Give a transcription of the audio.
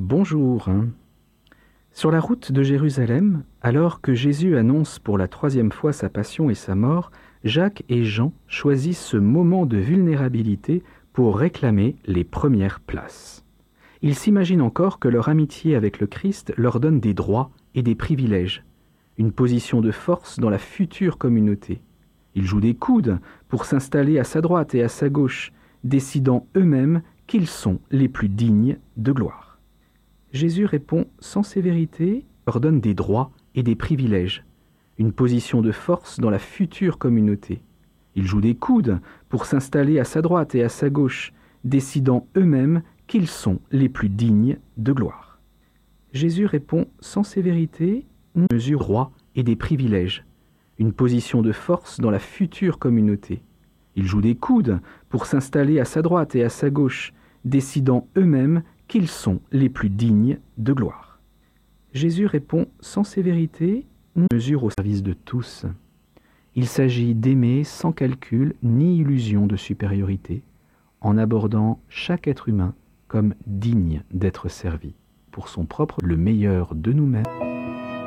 Bonjour. Sur la route de Jérusalem, alors que Jésus annonce pour la 3e fois sa passion et sa mort, Jacques et Jean choisissent ce moment de vulnérabilité pour réclamer les premières places. Ils s'imaginent encore que leur amitié avec le Christ leur donne des droits et des privilèges, une position de force dans la future communauté. Ils jouent des coudes pour s'installer à sa droite et à sa gauche, décidant eux-mêmes qu'ils sont les plus dignes de gloire. Jésus répond sans sévérité, leur donne des droits et des privilèges, une position de force dans la future communauté. Ils jouent des coudes pour s'installer à sa droite et à sa gauche, décidant eux-mêmes qu'ils sont les plus dignes de gloire. Jésus répond sans sévérité, mesure droits et des privilèges, une position de force dans la future communauté. Ils jouent des coudes pour s'installer à sa droite et à sa gauche, décidant eux-mêmes qu'ils sont les plus dignes de gloire. Jésus répond sans sévérité, mesure au service de tous. Il s'agit d'aimer sans calcul ni illusion de supériorité, en abordant chaque être humain comme digne d'être servi, pour son propre le meilleur de nous-mêmes.